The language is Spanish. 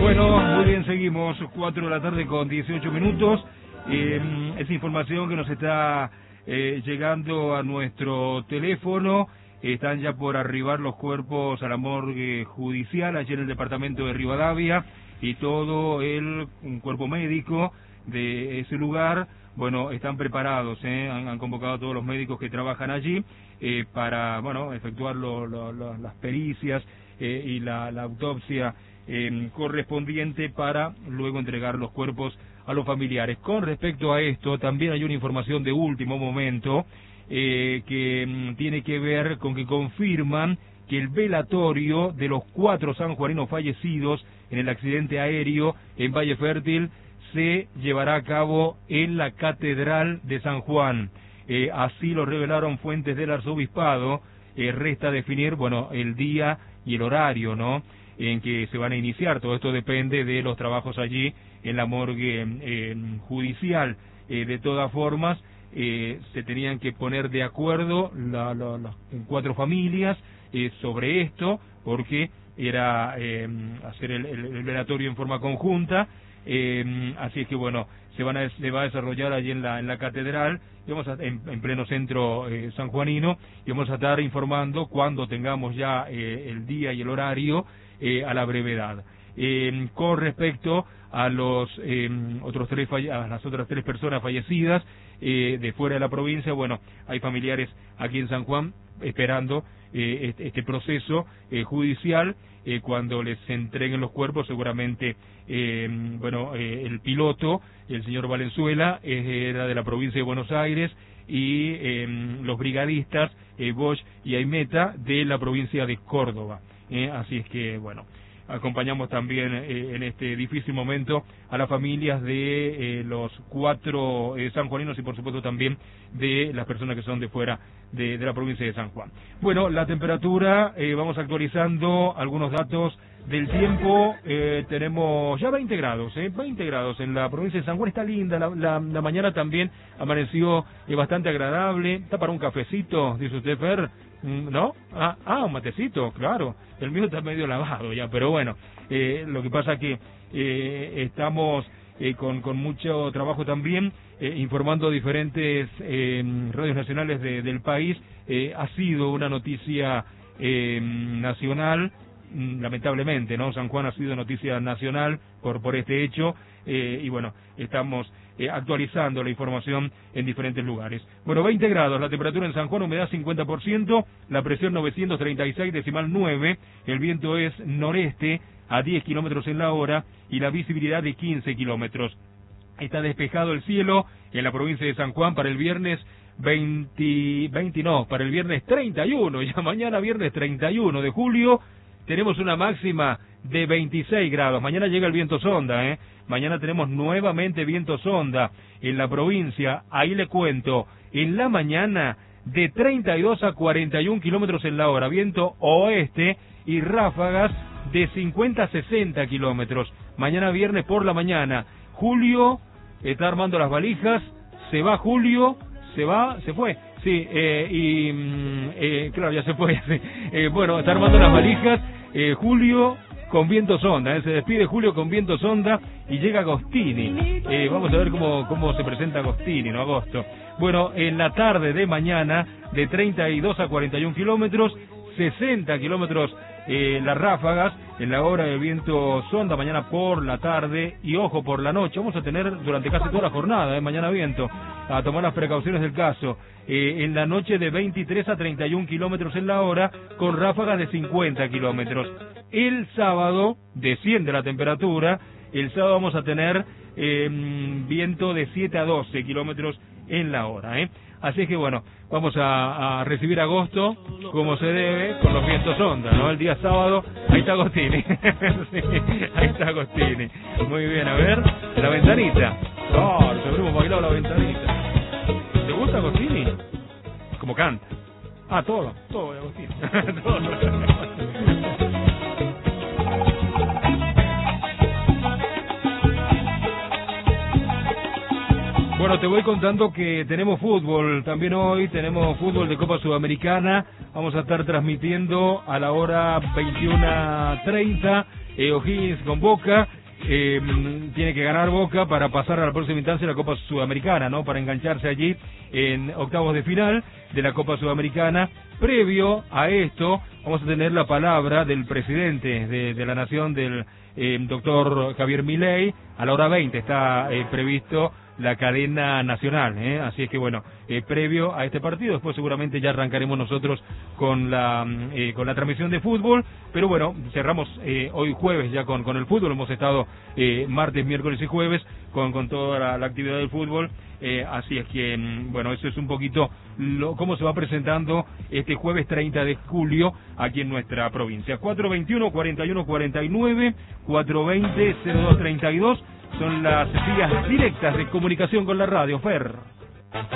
Bueno, muy bien, seguimos, 4 de la tarde con 18 minutos. Esa información que nos está llegando a nuestro teléfono. Están ya por arribar los cuerpos a la morgue judicial, allí en el departamento de Rivadavia, y todo el cuerpo médico de ese lugar, bueno, están preparados, han convocado a todos los médicos que trabajan allí para, bueno, efectuar las pericias y la autopsia correspondiente para luego entregar los cuerpos a los familiares. Con respecto a esto, también hay una información de último momento que tiene que ver con que confirman que el velatorio de los 4 sanjuaninos fallecidos en el accidente aéreo en Valle Fértil se llevará a cabo en la Catedral de San Juan. Así lo revelaron fuentes del arzobispado. Resta definir, bueno, el día y el horario, ¿no?, en que se van a iniciar. Todo esto depende de los trabajos allí en la morgue judicial. De todas formas, se tenían que poner de acuerdo las 4 familias sobre esto, porque era hacer el velatorio en forma conjunta. Así es que bueno, se va a desarrollar allí en la catedral, y vamos en pleno centro sanjuanino, y vamos a estar informando cuando tengamos ya el día y el horario a la brevedad. Con respecto a los a las otras 3 personas fallecidas de fuera de la provincia, bueno, hay familiares aquí en San Juan esperando este proceso judicial. Cuando les entreguen los cuerpos, seguramente, el piloto, el señor Valenzuela, era de la provincia de Buenos Aires, y los brigadistas Bosch y Aimeta de la provincia de Córdoba. Así es que, bueno, acompañamos también en este difícil momento a las familias de los 4 sanjuaninos, y por supuesto también de las personas que son de fuera de la provincia de San Juan. Bueno, la temperatura, vamos actualizando algunos datos del tiempo. Tenemos ya 20 grados, 20 grados en la provincia de San Juan. Está linda, la mañana también amaneció bastante agradable. Está para un cafecito, dice usted, Fer, ¿no? Un matecito, claro. El mío está medio lavado ya, pero bueno, lo que pasa que estamos con mucho trabajo también, informando diferentes radios nacionales del país. Ha sido una noticia nacional, lamentablemente, ¿no? San Juan ha sido noticia nacional por este hecho, y bueno, estamos actualizando la información en diferentes lugares. Bueno, 20 grados, la temperatura en San Juan, humedad 50%, la presión 936,9, el viento es noreste a 10 kilómetros en la hora y la visibilidad de 15 kilómetros. Está despejado el cielo en la provincia de San Juan para el viernes para el viernes 31, ya mañana viernes 31 de julio, tenemos una máxima de 26 grados. Mañana llega el viento sonda, Mañana tenemos nuevamente viento sonda en la provincia. Ahí le cuento, en la mañana de 32 a 41 kilómetros en la hora, viento oeste, y ráfagas de 50 a 60 kilómetros. Mañana viernes por la mañana. Julio está armando las valijas, se va Julio, se fue. Sí, claro, ya se fue. Bueno, está armando las valijas, Julio con viento sonda, se despide Julio con viento sonda y llega Agostini. Vamos a ver cómo se presenta Agostini, ¿no? Agosto. Bueno, en la tarde de mañana, de 32 a 41 kilómetros, 60 kilómetros las ráfagas, en la hora del viento sonda, mañana por la tarde, y ojo, por la noche. Vamos a tener durante casi toda la jornada, mañana viento, a tomar las precauciones del caso. En la noche de 23 a 31 kilómetros en la hora, con ráfagas de 50 kilómetros. El sábado desciende la temperatura. El sábado vamos a tener viento de 7 a 12 kilómetros en la hora. Así es que bueno, vamos a recibir agosto como se debe, con los vientos onda, ¿no? El día sábado, ahí está Agostini. Sí, ahí está Agostini. Muy bien, a ver, la ventanita. Claro, se hemos bailado la ventanita. ¿Te gusta Agostini? ¿Cómo canta? Todo Agostini. Todo. Bueno, te voy contando que tenemos fútbol también hoy, tenemos fútbol de Copa Sudamericana. Vamos a estar transmitiendo a la hora 21:30 O'Higgins con Boca. Tiene que ganar Boca para pasar a la próxima instancia de la Copa Sudamericana, ¿no? Para engancharse allí en octavos de final de la Copa Sudamericana. Previo a esto, vamos a tener la palabra del presidente de la Nación, del doctor Javier Milei. A la hora 20 está previsto la cadena nacional, así es que bueno, previo a este partido, después seguramente ya arrancaremos nosotros con la transmisión de fútbol, pero bueno, cerramos hoy jueves ya con el fútbol, hemos estado martes, miércoles y jueves con toda la actividad del fútbol, así es que bueno, eso es un poquito cómo se va presentando este jueves 30 de julio aquí en nuestra provincia. 421-4149, 420-0232 son las vías directas de comunicación con la radio, Fer.